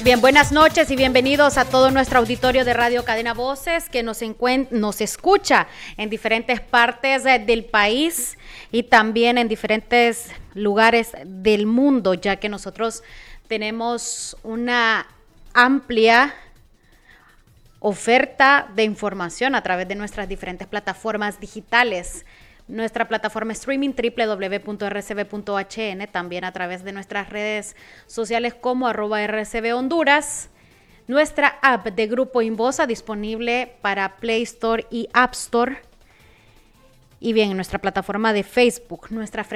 Bien, buenas noches y bienvenidos a todo nuestro auditorio de Radio Cadena Voces que nos escucha en diferentes partes del país y también en diferentes lugares del mundo, ya que nosotros tenemos una amplia oferta de información a través de nuestras diferentes plataformas digitales. Nuestra plataforma streaming www.rcb.hn, también a través de nuestras redes sociales como @rcbhonduras, nuestra app de Grupo Inbosa disponible para Play Store y App Store, y bien, en nuestra plataforma de Facebook, nuestra